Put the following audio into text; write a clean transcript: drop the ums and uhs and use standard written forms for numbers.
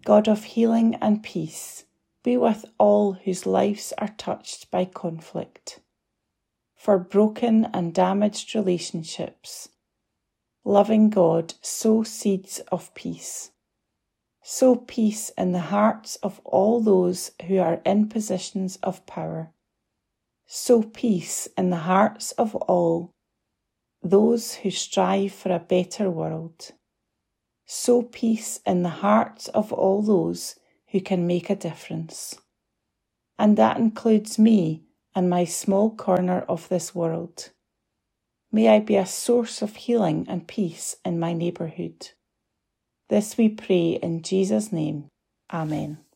God of healing and peace, be with all whose lives are touched by conflict. For broken and damaged relationships, loving God, sow seeds of peace. Sow peace in the hearts of all those who are in positions of power. Sow peace in the hearts of all those who strive for a better world. Sow peace in the hearts of all those who can make a difference. And that includes me and my small corner of this world. May I be a source of healing and peace in my neighbourhood. This we pray in Jesus' name. Amen.